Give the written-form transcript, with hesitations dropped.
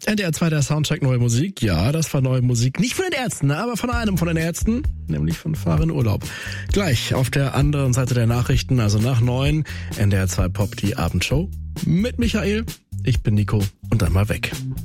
NDR 2, der Soundcheck, neue Musik. Ja, das war neue Musik. Nicht von den Ärzten, aber von einem von den Ärzten, nämlich von Farin Urlaub. Gleich auf der anderen Seite der Nachrichten, also nach 9, NDR 2 Pop, die Abendshow mit Michael. Ich bin Nico und dann mal weg.